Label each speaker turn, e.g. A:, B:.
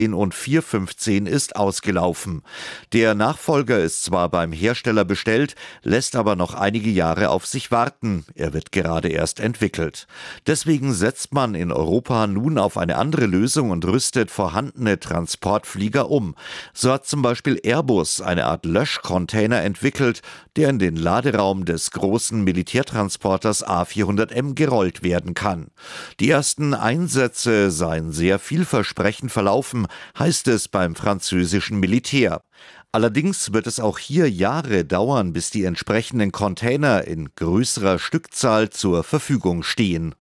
A: und 415 ist ausgelaufen. Der Nachfolger ist zwar beim Hersteller bestellt, lässt aber noch einige Jahre auf sich warten. Er wird gerade erst entwickelt. Deswegen setzt man in Europa nun auf eine andere Lösung und rüstet vorhandene Transportflieger um. So hat zum Beispiel Airbus eine Art Löschcontainer entwickelt, der in den Laderaum des großen Militärtransporters A400M gerollt werden kann. Die ersten Einsätze seien sehr vielversprechend verlaufen, heißt es beim französischen Militär. Allerdings wird es auch hier Jahre dauern, bis die entsprechenden Container in größerer Stückzahl zur Verfügung stehen.